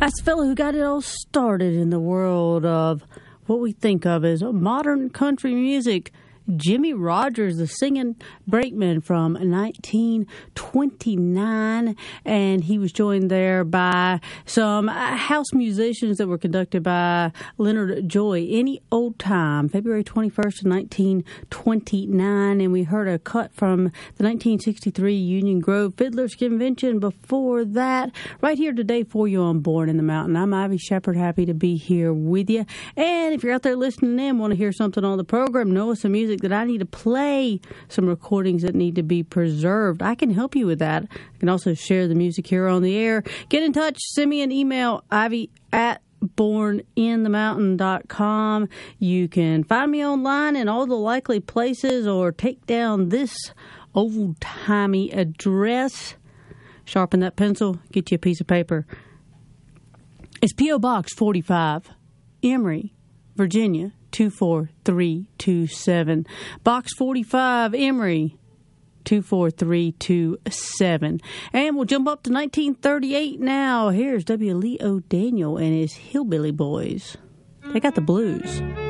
That's the fellow who got it all started in the world of what we think of as modern country music. Jimmie Rodgers, the singing brakeman from 1929, and he was joined there by some house musicians that were conducted by Leonard Joy. Any Old Time, February 21st, 1929, and we heard a cut from the 1963 Union Grove Fiddlers Convention. Before that, right here today for you on Born in the Mountain. I'm Ivy Shepard, happy to be here with you. And if you're out there listening in, want to hear something on the program, know some music that I need to play, some recordings that need to be preserved, I can help you with that. I can also share the music here on the air. Get in touch, send me an email, ivy@borninthemountain.com. You can find me online in all the likely places or take down this old-timey address. Sharpen that pencil, get you a piece of paper. It's P.O. Box 45, Emory, Virginia, 24327. Box 45, Emory, 24327. And we'll jump up to 1938 now. Here's W. Lee O'Daniel and his Hillbilly Boys. They got the blues.